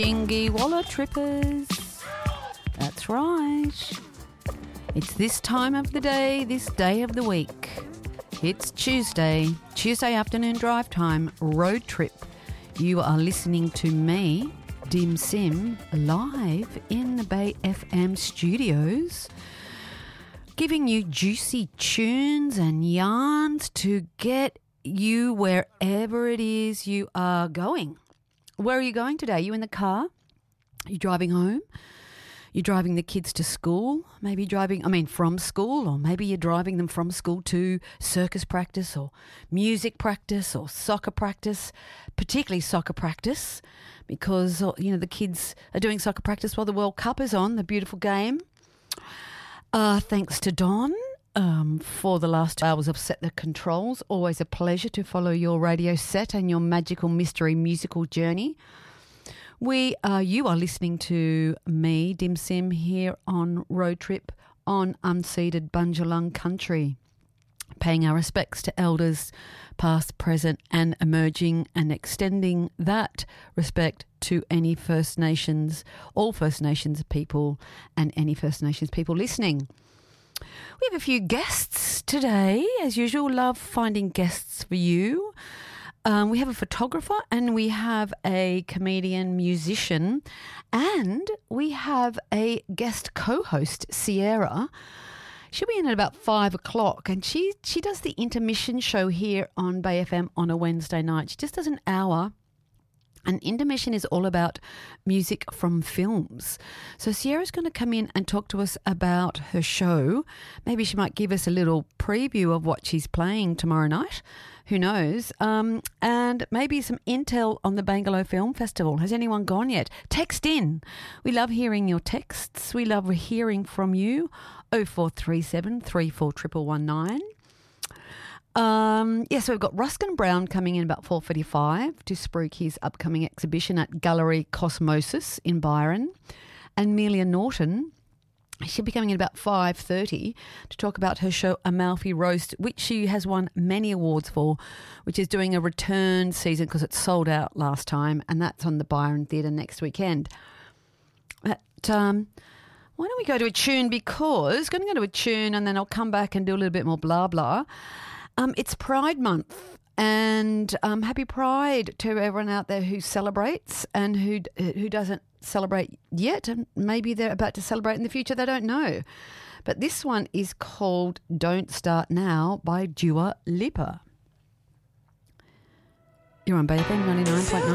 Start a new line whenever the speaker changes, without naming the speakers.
Dingy Walla Trippers. That's right. It's this time of the day, this day of the week. It's Tuesday afternoon drive time, road trip. You are listening to me, Dim Sim, live in the Bay FM studios, giving you juicy tunes and yarns to get you wherever it is you are going. Where are you going today? You in the car? You driving home? You're driving the kids to school? Maybe from school, or maybe you're driving them from school to circus practice or music practice or soccer practice, particularly soccer practice, because, the kids are doing soccer practice while the World Cup is on, the beautiful game. Thanks to Don for the last 2 hours of Set the Controls. Always a pleasure to follow your radio set and your magical mystery musical journey. You are listening to me, Dim Sim, here on Road Trip on unceded Bundjalung country, paying our respects to elders past, present and emerging, and extending that respect to any First Nations, all First Nations people and any First Nations people listening. We have a few guests today. As usual, love finding guests for you. We have a photographer and we have a comedian, musician, and we have a guest co-host, Sierra. She'll be in at about 5 o'clock, and she does the intermission show here on Bay FM on a Wednesday night. She just does an hour. And intermission is all about music from films. So Sierra's going to come in and talk to us about her show. Maybe she might give us a little preview of what she's playing tomorrow night. Who knows? And maybe some intel on the Bangalow Film Festival. Has anyone gone yet? Text in. We love hearing your texts. We love hearing from you. 0437 34 119. So we've got Ruskin Brown coming in about 4:45 to spruik his upcoming exhibition at Gallery Cosmosis in Byron. And Melia Norton, she'll be coming in about 5:30 to talk about her show Amalfi Roast, which she has won many awards for, which is doing a return season because it sold out last time, and that's on the Byron Theatre next weekend. But why don't we go to a tune, because I'm going to go to a tune and then I'll come back and do a little bit more blah blah. It's Pride Month, and happy Pride to everyone out there who celebrates and who doesn't celebrate yet, and maybe they're about to celebrate in the future, they don't know. But this one is called Don't Start Now by Dua Lipa. You're on Bay FM 99.9.